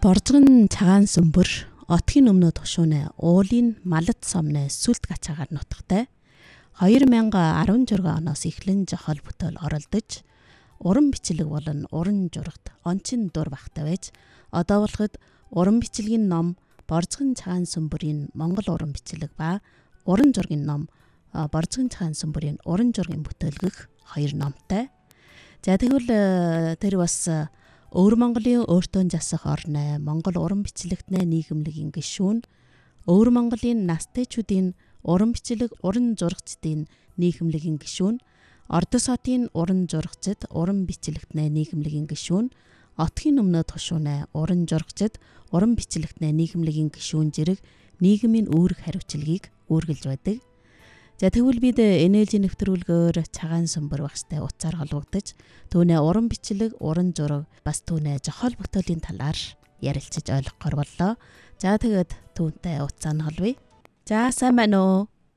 Борзгон цагаан сүмбэр отгийн өмнө тушуунэ уулын малт сомны сүлт гачаагаар нутагтай 2016 оноос эхлэн зохиол бүтээл оролдож уран бичлэг болон уран журагт онцин дур багтай байж одоо болоход уран бичлэгийн ном Борзгон цагаан сүмбэрийн Монгол уран бичлэг ба уран зургийн ном Борзгон цагаан сүмбэрийн уран зургийн бүтээлгэх 2 номтой. За тэгвэл тэр бас Өвөр Монголын өөртөө засах орны Монгол уран бичлэгтний нийгэмлэгийн гишүүн, Өвөр Монголын настайчуудын уран бичлэг, уран зурагчдын нийгэмлэгийн гишүүн, Ордос хотын уран зурагчид, уран бичлэгтний нийгэмлэгийн гишүүн, Отгийн өмнө тушуунэ уран зурагчид, уран бичлэгтний нийгэмлэгийн гишүүн зэрэг нийгмийн үүрэг хариуцлагыг үүргэлж байдаг. За тэгвэл бид энержи нэвтрүүлгээр цагаан сүмбэр багштай утсаар холбогдож түүнээ уран бичлэг, уран зураг бас түүнээ зохиол бүтээлийн талаар ярилцаж ойлгохоор боллоо. За тэгээд түүнтэй утсаа нь холбоё. За сайн байна уу?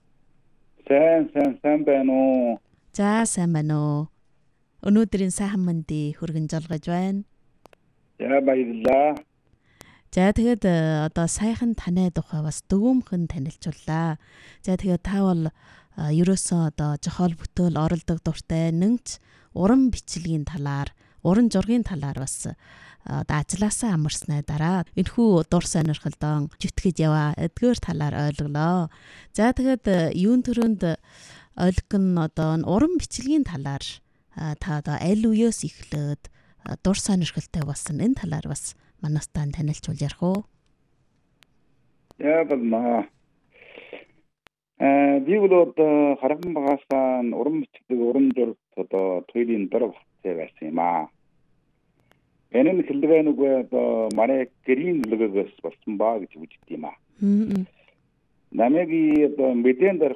Сайн байна уу? За сайн байна уу? Өнөөдрийн сайхан мэндийг хүргэн жолгож байна. За баярлалаа. За тэгээд одоо сайхан танай тухай бас дөгөмхөн танилцууллаа. За тэгээд та бол ерөөсөө одоо зохиол бүтээл оролдог дуртай нэгч уран бичлэгийн талаар, уран зургийн талаар бас ажилласаа амарсны дараа энэхүү дур сонирхолдоо зүтгэж яваа эдгээр талаар ойлголоо. За тэгээд юун төрөнд ойлгох нь одоо уран бичлэгийн талаар та одоо аль үеэс эхлээд дур сонирхолтой болсон энэ талаар бас манастан танилцуул ярих уу? Яагаад би бол одоо харган багасаа уран бичлэг, уран зураг одоо туйлын дор багтай байсан юм аа. Энэ хэллэгээ нүгэ одоо манай гэрийн төлөвөөс болсон баа гэж үздэг юм аа. Намайг одоо мэдэн дээр